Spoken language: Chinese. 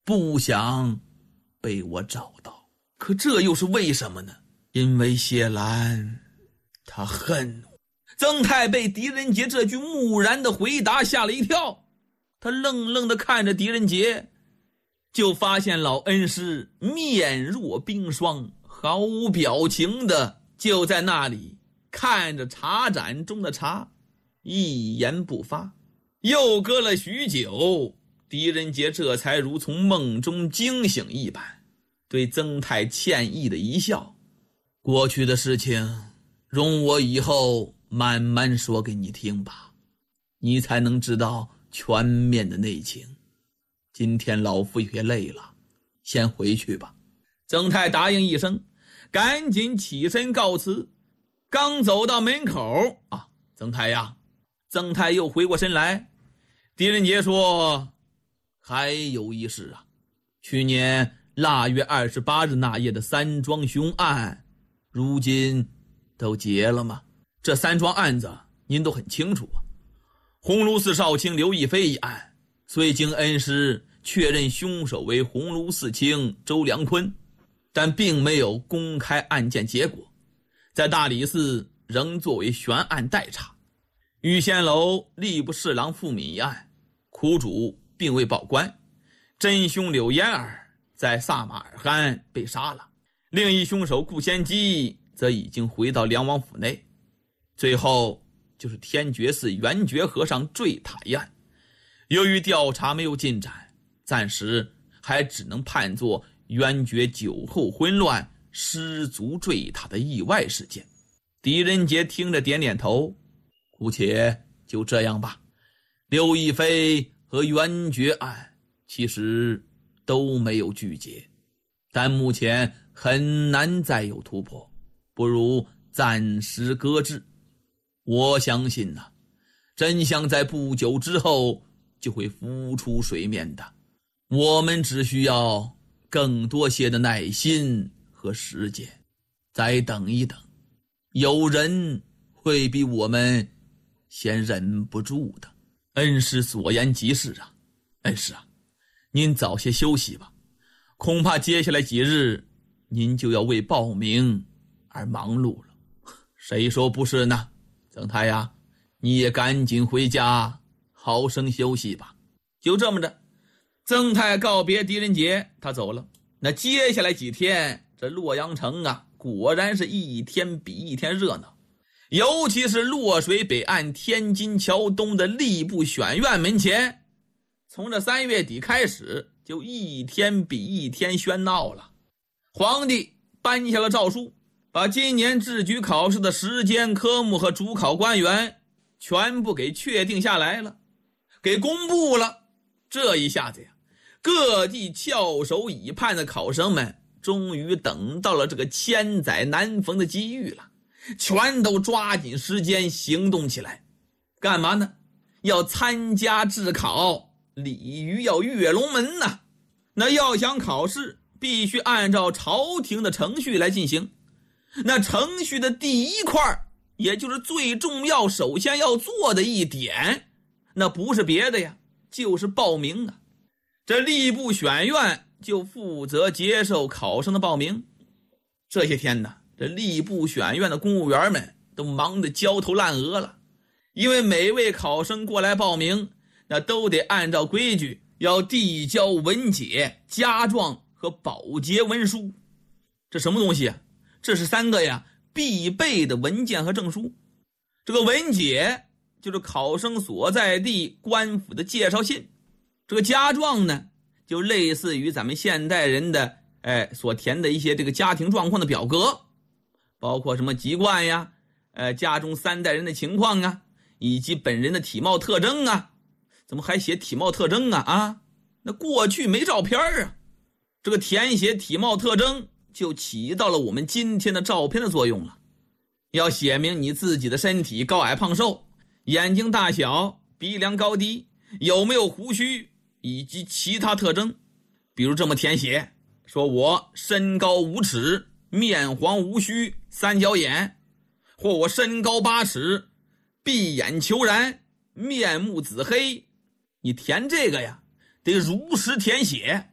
不想被我找到。可这又是为什么呢？因为谢兰他恨我。曾泰被狄仁杰这句木然的回答吓了一跳，他愣愣地看着狄仁杰，就发现老恩师面若冰霜，毫无表情的就在那里看着茶盏中的茶，一言不发。又隔了许久，狄仁杰这才如从梦中惊醒一般，对曾泰歉意的一笑，过去的事情容我以后慢慢说给你听吧，你才能知道全面的内情。今天老夫有些累了，先回去吧。曾泰答应一声，赶紧起身告辞。刚走到门口曾泰呀，曾泰又回过身来。狄仁杰说，还有一事啊，去年腊月28日那夜的三桩凶案，如今都结了吗？这三桩案子您都很清楚啊。鸿胪寺少卿刘亦菲一案，虽经恩师确认凶手为鸿胪寺卿周良坤，但并没有公开案件结果，在大理寺仍作为悬案待查。玉仙楼吏部侍郎傅敏一案，苦主并未报官，真凶柳烟儿在萨马尔罕被杀了，另一凶手顾先基则已经回到梁王府内。最后就是天觉寺圆觉和尚坠塔一案，由于调查没有进展，暂时还只能判作圆觉酒后昏乱失足坠塔的意外事件。狄仁杰听着点点头，姑且就这样吧。刘亦菲和圆觉案其实都没有拒结，但目前很难再有突破，不如暂时搁置。我相信真相在不久之后就会浮出水面的，我们只需要更多些的耐心和时间，再等一等，有人会比我们先忍不住的。恩师所言极是啊，恩师您早些休息吧，恐怕接下来几日您就要为报名而忙碌了。谁说不是呢？曾泰呀，你也赶紧回家好生休息吧。就这么着，曾泰告别狄仁杰，他走了。那接下来几天，这洛阳城果然是一天比一天热闹，尤其是洛水北岸天津桥东的吏部选院门前，从这3月底开始就一天比一天喧闹了。皇帝颁下了诏书，把今年制举考试的时间、科目和主考官员全部给确定下来了，给公布了。这一下子各地翘首以盼的考生们终于等到了这个千载难逢的机遇了，全都抓紧时间行动起来。干嘛呢？要参加制考，鲤鱼要跃龙门呐。那要想考试，必须按照朝廷的程序来进行。那程序的第一块，也就是最重要首先要做的一点，那不是别的呀，就是报名这吏部选院就负责接受考生的报名。这些天这吏部选院的公务员们都忙得焦头烂额了，因为每位考生过来报名，那都得按照规矩要递交文解、家状和保洁文书。这什么东西这是3个必备的文件和证书。这个文解就是考生所在地官府的介绍信，这个家状呢，就类似于咱们现代人的所填的一些这个家庭状况的表格，包括什么籍贯家中3代人的情况以及本人的体貌特征怎么还写体貌特征那过去没照片这个填写体貌特征就起到了我们今天的照片的作用了。要写明你自己的身体高矮胖瘦、眼睛大小、鼻梁高低、有没有胡须以及其他特征。比如这么填写，说我身高5尺，面黄无须，三角眼，或我身高8尺，闭眼求然，面目紫黑。你填这个得如实填写，